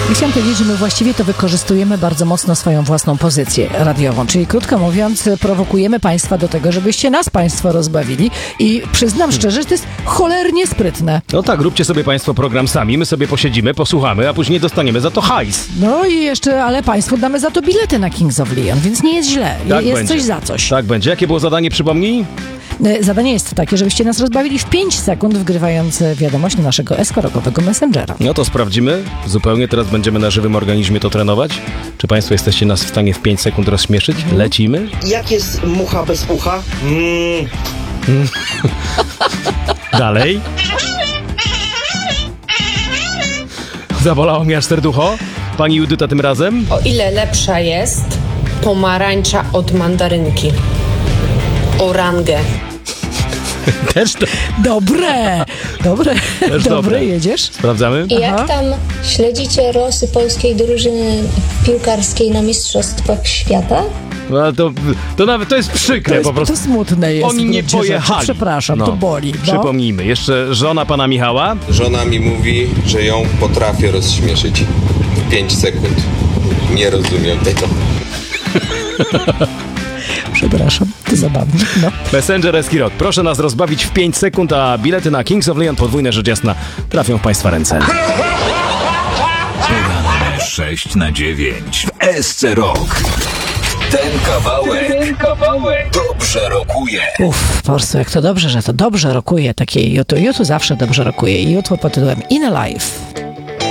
I chciałam powiedzieć, że my właściwie to wykorzystujemy bardzo mocno swoją własną pozycję radiową, czyli krótko mówiąc prowokujemy Państwa do tego, żebyście nas Państwo rozbawili i przyznam szczerze, że to jest cholernie sprytne. No tak, róbcie sobie Państwo program sami, my sobie posiedzimy, posłuchamy, a później dostaniemy za to hajs. No i jeszcze, ale Państwu damy za to bilety na Kings of Leon, więc nie jest źle, Tak jest będzie. coś za coś. Tak będzie. Jakie było zadanie, przypomnij? Zadanie jest takie, żebyście nas rozbawili w 5 sekund, wgrywając wiadomość na naszego eskorokowego messengera. No to sprawdzimy. Zupełnie teraz będziemy na żywym organizmie to trenować. Czy Państwo jesteście nas w stanie w 5 sekund rozśmieszyć? Lecimy. Jak jest mucha bez ucha? Dalej. Zabolało mnie aż serducho. Pani Judyta tym razem? O ile lepsza jest pomarańcza od mandarynki. O rangę. Też to. Dobre! Też dobre. Jedziesz? Sprawdzamy. I jak tam śledzicie losy polskiej drużyny piłkarskiej na Mistrzostwach Świata? No to nawet to jest przykre po prostu. To smutne jest. Oni nie w gruncie pojechali. rzeczy. Przepraszam, to boli. No. Przypomnijmy, jeszcze żona pana Michała. Żona mi mówi, że ją potrafię rozśmieszyć. 5 sekund. Nie rozumiem tego. Przepraszam, to zabawne. No. Messenger Eskirok. Proszę nas rozbawić w 5 sekund, a bilety na Kings of Leon, podwójne rzecz jasna, trafią w Państwa ręce. 6/9 w SC Rock. Ten kawałek dobrze rokuje. Po prostu jak to dobrze, że to dobrze rokuje. Takie YouTube zawsze dobrze rokuje. I jutro pod tytułem In Alive.